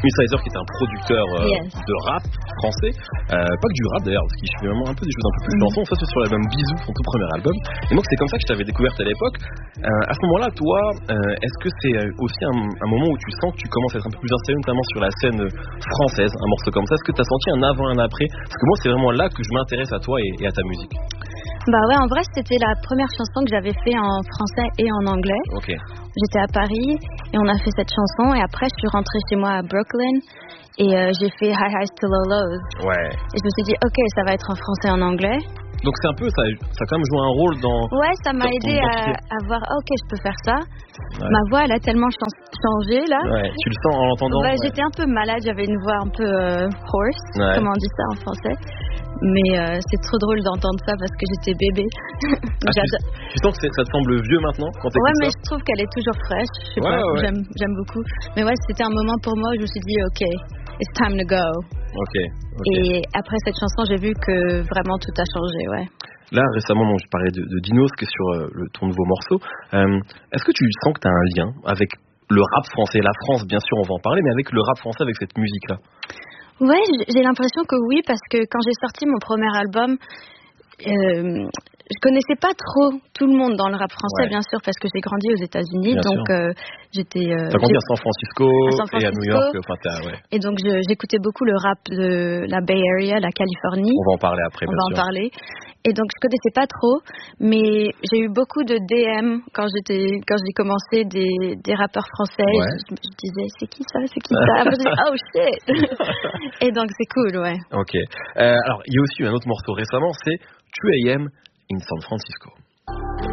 Sizer qui était un producteur de rap français, pas que du rap d'ailleurs, parce qu'il fait vraiment un peu des choses un peu plus chansons. Ça c'est sur l'album Bisous, son tout premier album. Et donc c'est comme ça que je t'avais découverte à l'époque. À ce moment-là, toi, est-ce que c'est aussi un moment où tu sens que tu commences à être un peu plus installé, notamment sur la scène française, un morceau comme ça? Est-ce que tu as senti un avant, un après? Parce que moi c'est vraiment là que je m'intéresse à toi et à ta musique. Bah ouais, en vrai c'était la première chanson que j'avais fait en français et en anglais. Ok. J'étais à Paris et on a fait cette chanson et après je suis rentrée chez moi à Brooklyn et j'ai fait High Highs to Low Lows. Ouais. Et je me suis dit ok, ça va être en français et en anglais. Donc c'est un peu, ça a quand même joué un rôle dans... Ouais, ça m'a aidé à voir ok, je peux faire ça. Ouais. Ma voix elle a tellement changé là. Ouais, tu le sens en l'entendant? Bah, j'étais un peu malade, j'avais une voix un peu hoarse, comment on dit ça en français. Mais c'est trop drôle d'entendre ça parce que j'étais bébé. Tu sens que ça te semble vieux maintenant quand t'écoutes ça? Ouais, mais je trouve qu'elle est toujours fraîche. Je sais pas, j'aime beaucoup. Mais ouais, c'était un moment pour moi où je me suis dit, ok, it's time to go. Okay. Et après cette chanson, j'ai vu que vraiment tout a changé, ouais. Là, récemment, je parlais de Dinos, qui est sur ton nouveau morceau. Est-ce que tu sens que tu as un lien avec le rap français? La France, bien sûr, on va en parler, mais avec le rap français, avec cette musique-là? Ouais, j'ai l'impression que oui, parce que quand j'ai sorti mon premier album, je connaissais pas trop tout le monde dans le rap français, bien sûr, parce que j'ai grandi aux États-Unis, donc j'étais. T'as grandi à San Francisco et à New York, Et donc j'écoutais beaucoup le rap de la Bay Area, la Californie. On va en parler après. On va en parler. Et donc je connaissais pas trop, mais j'ai eu beaucoup de DM quand j'ai commencé des rappeurs français. Ouais. Je disais c'est qui ça? Après je disais oh shit. Et donc c'est cool, ouais. Ok. Alors il y a aussi eu un autre morceau récemment, c'est 2 AM in San Francisco.